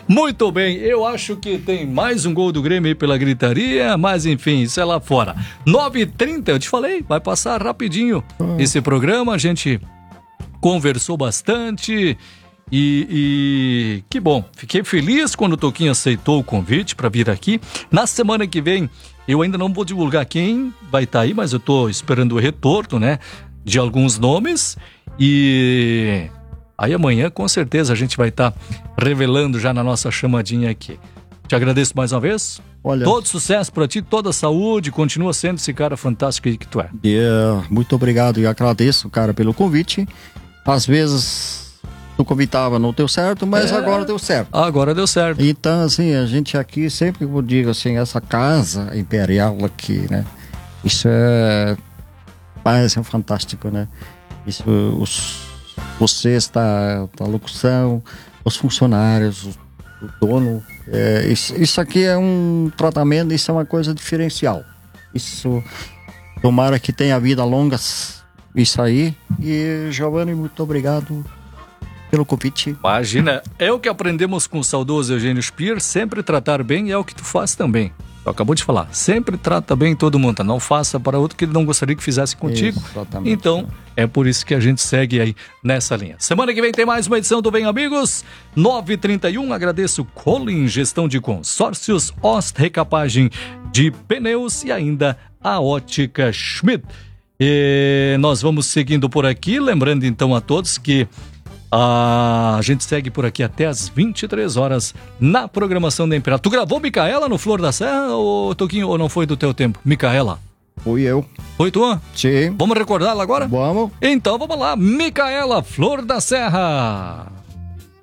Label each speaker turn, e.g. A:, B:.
A: Muito bem, eu acho que tem mais um gol do Grêmio aí pela gritaria, mas enfim, isso é lá fora. 9h30, eu te falei, vai passar rapidinho esse programa, a gente conversou bastante e que bom, fiquei feliz quando o Toquinho aceitou o convite para vir aqui. Na semana que vem, eu ainda não vou divulgar quem vai estar aí, mas eu tô esperando o retorno, né, de alguns nomes e aí amanhã com certeza a gente vai estar revelando já na nossa chamadinha aqui. Te agradeço mais uma vez. Olha, todo sucesso para ti, toda saúde, continua sendo esse cara fantástico aí que tu é.
B: Muito obrigado e agradeço, cara, pelo convite. Às vezes tu convidava, não deu certo, mas agora deu certo.
A: Agora deu certo.
B: Então, assim, a gente aqui, sempre que eu digo assim, essa casa imperial aqui, né? Isso é fantástico, né? Isso, vocês da locução, os funcionários, o dono, isso aqui é um tratamento, isso é uma coisa diferencial. Isso, tomara que tenha vida longa, isso aí. E Giovanni, muito obrigado pelo convite.
A: Imagina, é o que aprendemos com o saudoso Eugênio Spir, sempre tratar bem é o que tu faz também. Tu acabou de falar, sempre trata bem todo mundo, não faça para outro que ele não gostaria que fizesse contigo. Exatamente. Então, é por isso que a gente segue aí nessa linha. Semana que vem tem mais uma edição do Bem Amigos, 9h31, agradeço Colin, gestão de consórcios, Ost Recapagem de pneus e ainda a Ótica Schmidt. E nós vamos seguindo por aqui, lembrando então a todos que a gente segue por aqui até as 23 horas na programação da Imperial. Tu gravou Micaela no Flor da Serra, ou Toquinho, ou não foi do teu tempo? Micaela?
B: Fui eu.
A: Foi tu?
B: Sim.
A: Vamos recordá-la agora?
B: Vamos.
A: Então vamos lá, Micaela, Flor da Serra.